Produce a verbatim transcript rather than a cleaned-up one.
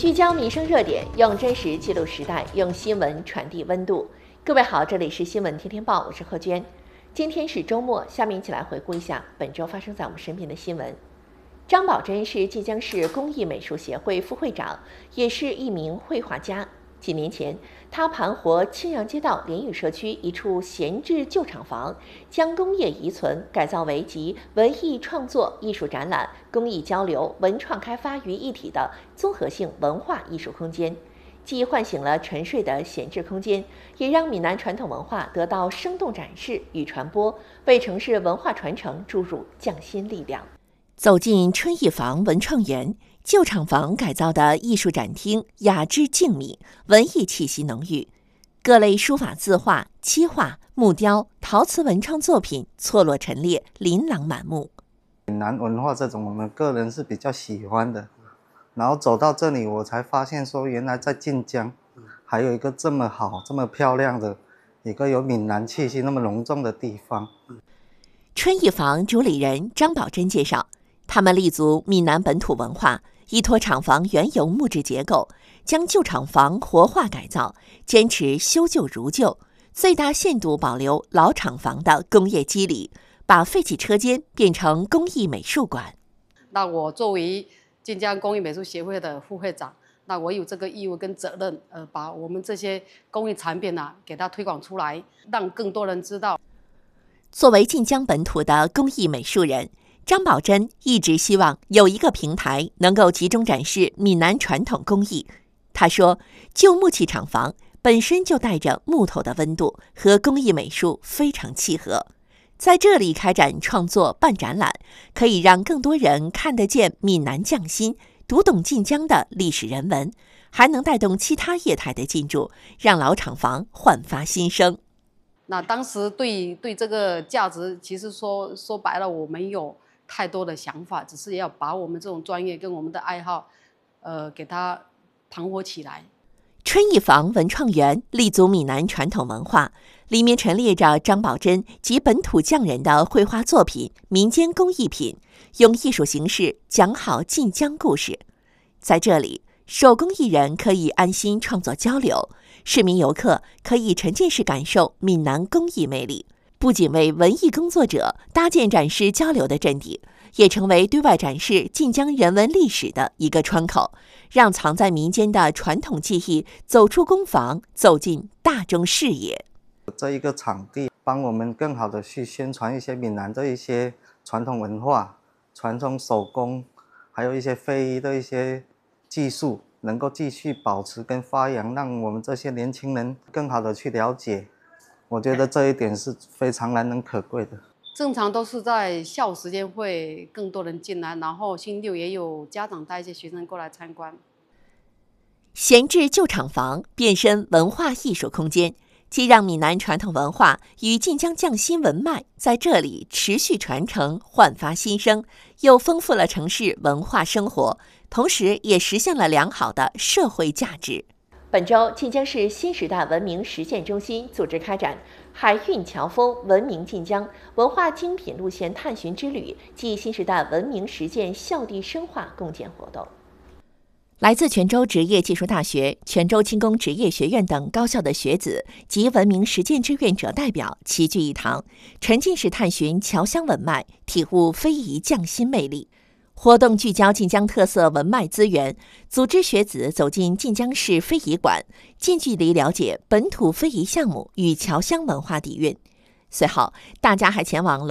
聚焦民生热点，用真实记录时代，用新闻传递温度。各位好，这里是新闻天天报，我是贺娟。今天是周末，下面一起来回顾一下本周发生在我们身边的新闻。张宝珍是晋江市工艺美术协会副会长，也是一名绘画家。几年前，他盘活青阳街道联宇社区一处闲置旧厂房，将工业遗存改造为集文艺创作、艺术展览、公益交流、文创开发于一体的综合性文化艺术空间，既唤醒了沉睡的闲置空间，也让闽南传统文化得到生动展示与传播，为城市文化传承注入匠心力量。走进春艺坊文创园，旧厂房改造的艺术展厅雅致静谧，文艺气息浓郁，各类书法字画、漆画、木雕、陶瓷文创作品错落陈列，琳琅满目。 闽南文化这种，我们个人是比较喜欢的。然后走到这里，我才发现说，原来在晋江还有一个这么好、这么漂亮的一个有闽南气息那么浓重的地方。 春艺坊主理人张宝珍介绍，他们立足闽南本土文化，依托厂房原有木质结构，将旧厂房活化改造，坚持修旧如旧，最大限度保留老厂房的工业基理，把废弃车间变成工艺美术馆。 那我作为晋江工艺美术协会的副会长，那我有这个义务跟责任，呃，把我们这些工艺产品啊，给它推广出来，让更多人知道。 作为晋江本土的工艺美术人，张宝珍一直希望有一个平台能够集中展示闽南传统工艺。他说，旧木器厂房本身就带着木头的温度，和工艺美术非常契合。在这里开展创作办展览，可以让更多人看得见闽南匠心，读懂晋江的历史人文，还能带动其他业态的进驻，让老厂房焕发新生。 那当时对对这个价值，其实说说白了，我没有太多的想法，只是要把我们这种专业跟我们的爱好，呃，给它盘活起来。 春艺坊文创园立足闽南传统文化，里面陈列着张宝珍及本土匠人的绘画作品、民间工艺品，用艺术形式讲好晋江故事。在这里，手工艺人可以安心创作交流，市民游客可以沉浸式感受闽南工艺魅力，不仅为文艺工作者搭建展示交流的阵地，也成为对外展示晋江人文历史的一个窗口，让藏在民间的传统技艺走出工坊，走进大众视野。 这一个场地帮我们更好的去宣传一些闽南的一些传统文化、传统手工，还有一些非遗的一些技术，能够继续保持跟发扬，让我们这些年轻人更好的去了解。我觉得这一点是非常难能可贵的。 正常都是在下午时间会更多人进来，然后星期六也有家长带一些学生过来参观。 闲置旧厂房变身文化艺术空间，既让闽南传统文化与晋江匠心文脉在这里持续传承、焕发新生，又丰富了城市文化生活，同时也实现了良好的社会价值。本周，晋江市新时代文明实践中心组织开展海运侨风文明晋江文化精品路线探寻之旅暨新时代文明实践校地深化共建活动。来自泉州职业技术大学、泉州轻工职业学院等高校的学子及文明实践志愿者代表齐聚一堂，沉浸式探寻侨乡文脉，体悟非遗匠心魅力。活动聚焦晋江特色文脉资源，组织学子走进晋江市非遗馆，近距离了解本土非遗项目与侨乡文化底蕴。随后，大家还前往